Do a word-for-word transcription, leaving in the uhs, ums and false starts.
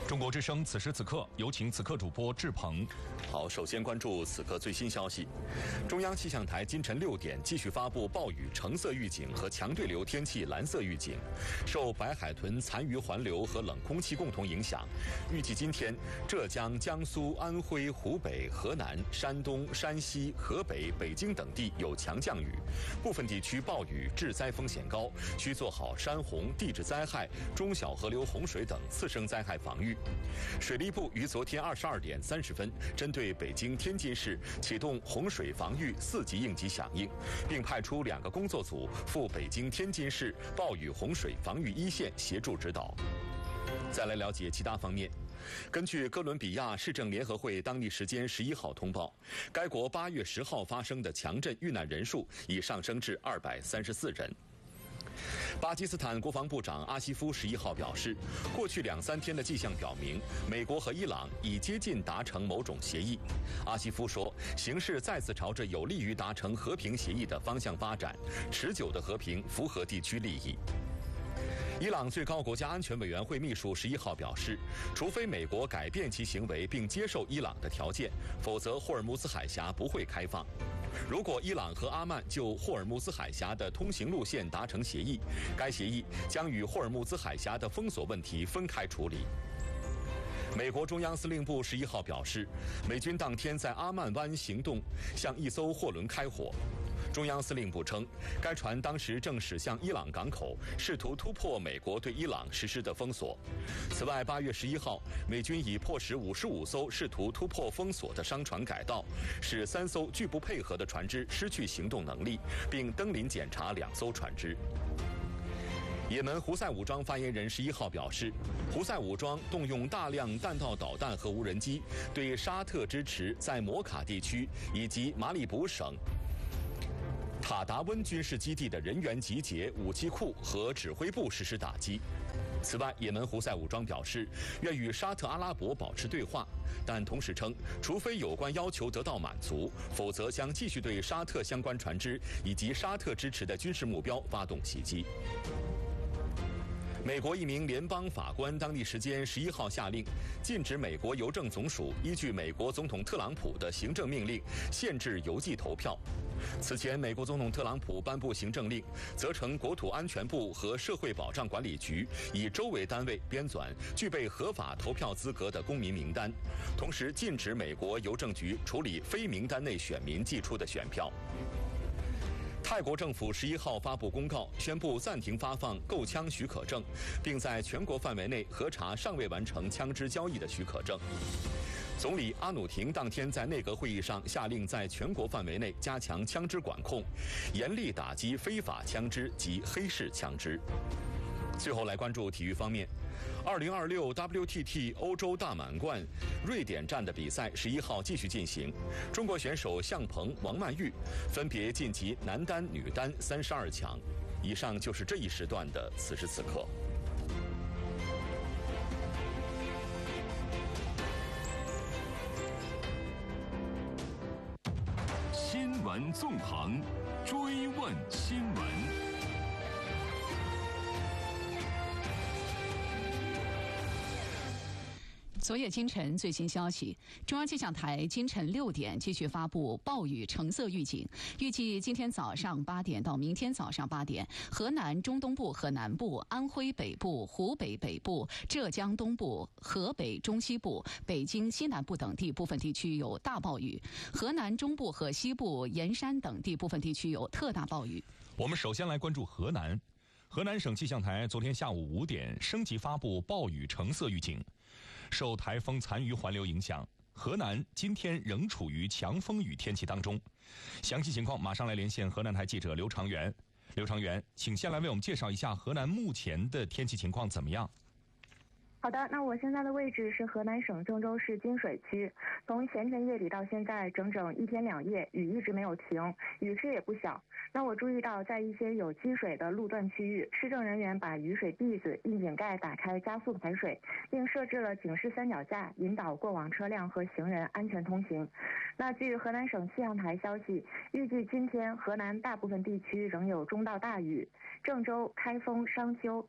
中国之声此时此刻，有请此刻主播志鹏。 好，首先关注此刻最新消息。中央气象台今晨六点继续发布暴雨橙色预警和强对流天气蓝色预警。受白海豚残余环流和冷空气共同影响，预计今天浙江、江苏、安徽、湖北、河南、山东、山西、河北、北京等地有强降雨，部分地区暴雨致灾风险高，需做好山洪、地质灾害、中小河流洪水等次生灾害防御。水利部于昨天二十二点三十分，针对北京、天津市启动洪水防御四级应急响应，并派出两个工作组赴北京、天津市暴雨洪水防御一线协助指导。再来了解其他方面。根据哥伦比亚市政联合会当地时间十一号通报，该国八月十号发生的强震遇难人数已上升至二百三十四人。巴基斯坦国防部长阿西夫十一号表示，过去两三天的迹象表明，美国和伊朗已接近达成某种协议。阿西夫说，形势再次朝着有利于达成和平协议的方向发展，持久的和平符合地区利益。伊朗最高国家安全委员会秘书十一号表示，除非美国改变其行为并接受伊朗的条件，否则霍尔木兹海峡不会开放。如果伊朗和阿曼就霍尔木兹海峡的通行路线达成协议，该协议将与霍尔木兹海峡的封锁问题分开处理。美国中央司令部十一号表示，美军当天在阿曼湾行动，向一艘货轮开火。中央司令部称，该船当时正驶向伊朗港口，试图突破美国对伊朗实施的封锁。此外，八月十一号，美军已迫使五十五艘试图突破封锁的商船改道，使三艘拒不配合的船只失去行动能力，并登临检查两艘船只。也门胡塞武装发言人十一号表示，胡塞武装动用大量弹道导弹和无人机，对沙特支持在摩卡地区以及马里卜省塔达温军事基地的人员集结、武器库和指挥部实施打击。此外，也门胡塞武装表示愿与沙特阿拉伯保持对话，但同时称，除非有关要求得到满足，否则将继续对沙特相关船只以及沙特支持的军事目标发动袭击。美国一名联邦法官当地时间十一号下令，禁止美国邮政总署依据美国总统特朗普的行政命令限制邮寄投票。此前，美国总统特朗普颁布行政令，责成国土安全部和社会保障管理局以州为单位编纂具备合法投票资格的公民名单，同时禁止美国邮政局处理非名单内选民寄出的选票。泰国政府十一号发布公告，宣布暂停发放购枪许可证，并在全国范围内核查尚未完成枪支交易的许可证。总理阿努廷当天在内阁会议上下令，在全国范围内加强枪支管控，严厉打击非法枪支及黑市枪支。最后来关注体育方面，二零二六 W T T 欧洲大满贯瑞典站的比赛十一号继续进行，中国选手向鹏、王曼玉分别晋级男单、女单三十二强。以上就是这一时段的此时此刻。 新闻纵横，追问新闻。 昨夜今晨最新消息，中央气象台今晨六点继续发布暴雨橙色预警，预计今天早上八点到明天早上八点，河南中东部和南部、安徽北部、湖北北部、浙江东部、河北中西部、北京西南部等地部分地区有大暴雨，河南中部和西部、盐山等地部分地区有特大暴雨。 我们首先来关注河南。河南省气象台昨天下午五点升级发布暴雨橙色预警，受台风残余环流影响，河南今天仍处于强风雨天气当中。详细情况马上来连线河南台记者刘长元。刘长元，请先来为我们介绍一下河南目前的天气情况怎么样？ 好的，那我现在的位置是河南省郑州市金水区。从前天夜里到现在，整整一天两夜，雨一直没有停，雨势也不小。那我注意到，在一些有积水的路段区域，市政人员把雨水篦子、窨井盖打开，加速排水，并设置了警示三脚架，引导过往车辆和行人安全通行。那据河南省气象台消息，预计今天河南大部分地区仍有中到大雨，郑州、开封、商丘、